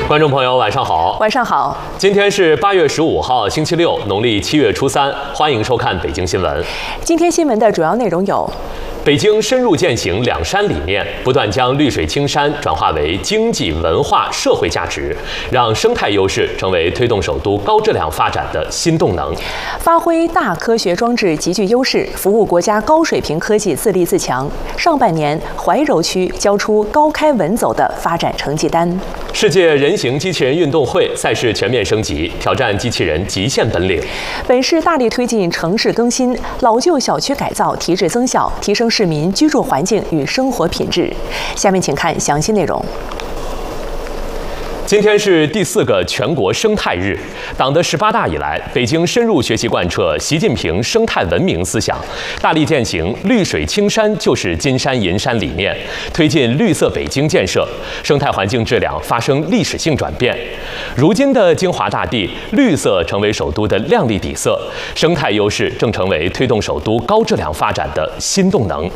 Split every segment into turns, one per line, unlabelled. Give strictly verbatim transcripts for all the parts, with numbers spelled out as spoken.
观众朋友，晚上好。
晚上好。
今天是八月十五号，星期六，农历七月初三。欢迎收看北京新闻。
今天新闻的主要内容有：
北京深入践行两山理念，不断将绿水青山转化为经济、文化、社会价值，让生态优势成为推动首都高质量发展的新动能。
发挥大科学装置极具优势，服务国家高水平科技自立自强。上半年，怀柔区交出高开稳走的发展成绩单。
世界人形机器人运动会赛事全面升级，挑战机器人极限本领。
本市大力推进城市更新，老旧小区改造提质增效，提升市民居住环境与生活品质。下面请看详细内容。
今天是第四个全国生态日。党的十八大以来，北京深入学习贯彻习近平生态文明思想，大力践行绿水青山就是金山银山理念，推进绿色北京建设，生态环境质量发生历史性转变。如今的京华大地，绿色成为首都的亮丽底色，生态优势正成为推动首都高质量发展的新动能。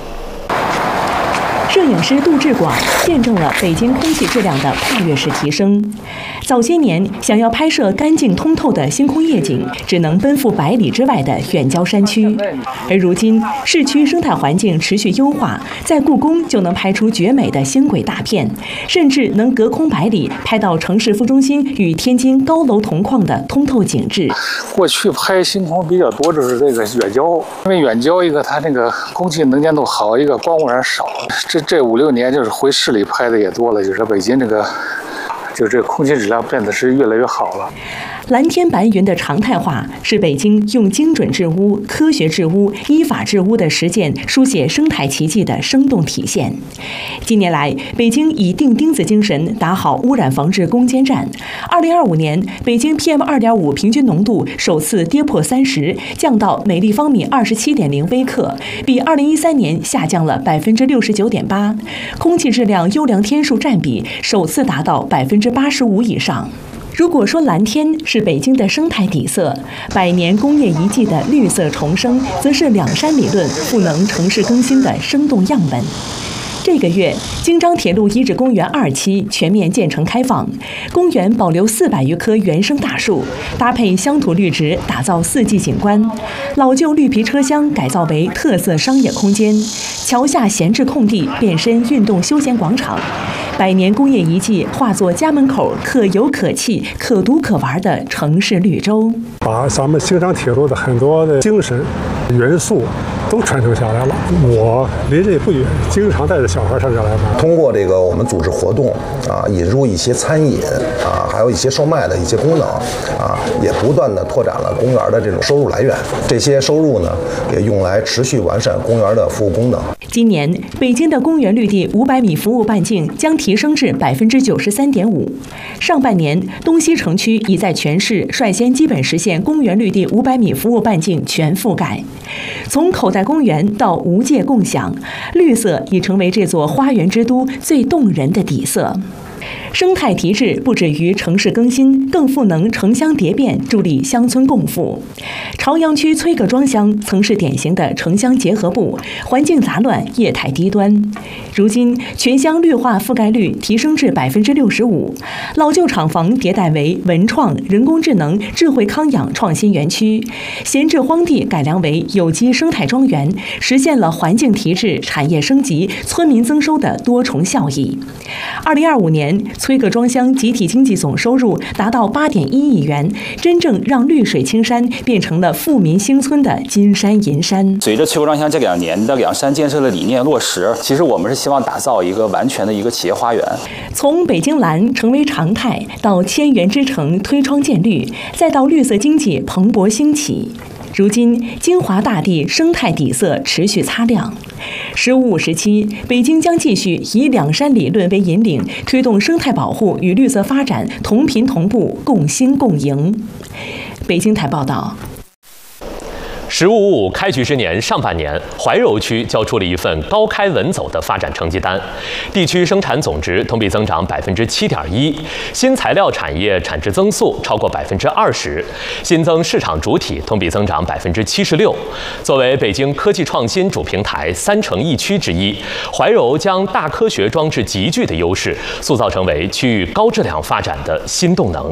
摄影师杜志广见证了北京空气质量的跨越式提升。早些年，想要拍摄干净通透的星空夜景，只能奔赴百里之外的远郊山区。而如今，市区生态环境持续优化，在故宫就能拍出绝美的星轨大片，甚至能隔空百里拍到城市副中心与天津高楼同框的通透景致。
过去拍星空比较多就是这个远郊，因为远郊一个它那个空气能见度好，一个光污染少。这这五六年就是回市里拍的也多了，就是北京这个，就这个空气质量变得是越来越好了。
蓝天白云的常态化是北京用精准治污、科学治污、依法治污的实践书写生态奇迹的生动体现。近年来，北京以钉钉子精神打好污染防治攻坚战。二零二五年，北京 P M 二点五 平均浓度首次跌破三十，降到每立方米二十七点零微克，比二零一三年下降了百分之六十九点八。空气质量优良天数占比首次达到百分之八十五以上。如果说蓝天是北京的生态底色，百年工业遗迹的绿色重生，则是两山理论赋能城市更新的生动样本。这个月，京张铁路遗址公园二期全面建成开放，公园保留四百余棵原生大树，搭配乡土绿植，打造四季景观。老旧绿皮车厢改造为特色商业空间，桥下闲置空地变身运动休闲广场。百年工业遗迹化作家门口可游可憩、可读可玩的城市绿洲，
把咱们京张铁路的很多的精神元素都传承下来了。我离这不远，经常带着小孩上这来玩。
通过这个我们组织活动啊，引入一些餐饮啊，还有一些售卖的一些功能啊，也不断的拓展了公园的这种收入来源。这些收入呢，也用来持续完善公园的服务功能。
今年，北京的公园绿地五百米服务半径将提升至百分之九十三点五。上半年，东西城区已在全市率先基本实现公园绿地五百米服务半径全覆盖。从口袋公园到无界共享，绿色已成为这座花园之都最动人的底色。生态提质不止于城市更新，更赋能城乡蝶变，助力乡村共富。朝阳区崔各庄乡曾是典型的城乡结合部，环境杂乱，业态低端。如今，全乡绿化覆盖率提升至百分之六十五，老旧厂房迭代为文创、人工智能、智慧康养创新园区，闲置荒地改良为有机生态庄园，实现了环境提质、产业升级、村民增收的多重效益。二零二五年，崔各庄乡集体经济总收入达到八点一亿元，真正让绿水青山变成了富民兴村的金山银山。
随着崔各庄乡这两年的两山建设的理念落实，其实我们是希望打造一个完全的一个企业花园。
从北京蓝成为常态，到千园之城推窗见绿，再到绿色经济蓬勃兴起。如今，京华大地生态底色持续擦亮。十五五时期，北京将继续以两山理论为引领，推动生态保护与绿色发展同频同步、共兴共赢。北京台报道。
十五五开局之年上半年，怀柔区交出了一份高开稳走的发展成绩单，地区生产总值同比增长百分之七点一，新材料产业产值增速超过百分之二十，新增市场主体同比增长百分之七十六。作为北京科技创新主平台三城一区之一，怀柔将大科学装置集聚的优势塑造成为区域高质量发展的新动能。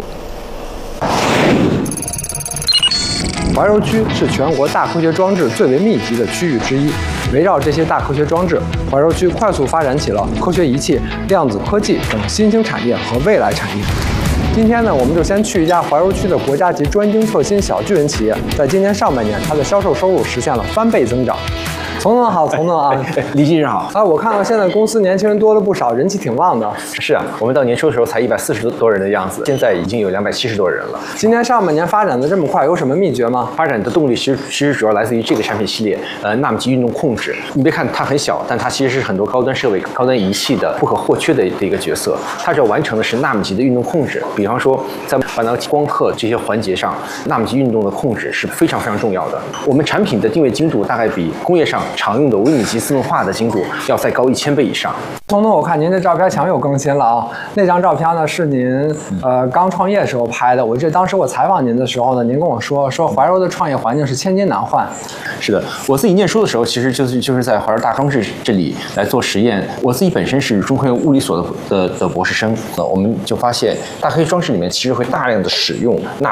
怀柔区是全国大科学装置最为密集的区域之一，围绕这些大科学装置，怀柔区快速发展起了科学仪器、量子科技等新兴产业和未来产业。今天呢，我们就先去一家怀柔区的国家级专精特新小巨人企业，在今年上半年，它的销售收入实现了翻倍增长。丛总好，丛总啊，
李记者好。
啊，我看到现在公司年轻人多了不少，人气挺旺的。
是啊，我们到年初的时候才一百四十多人的样子，现在已经有两百七十多人了。
今年上半年发展的这么快，有什么秘诀吗？
发展的动力其实其实主要来自于这个产品系列，呃，纳米级运动控制。你别看它很小，但它其实是很多高端设备、高端仪器的不可或缺的的一个角色。它主要完成的是纳米级的运动控制，比方说在半导体、光刻这些环节上，纳米级运动的控制是非常非常重要的。我们产品的定位精度大概比工业上常用的微米级自动化的精度要再高一千倍以上。
彤彤，我看您这照片强有更新了啊！那张照片呢是您呃刚创业时候拍的。我记得当时我采访您的时候呢，您跟我说说怀柔的创业环境是千金难换。
是的，我自己念书的时候，其实就是就是在怀柔大装置这里来做实验。我自己本身是中科院物理所的的的博士生，呃，我们就发现大科学装置里面其实会大量的使用纳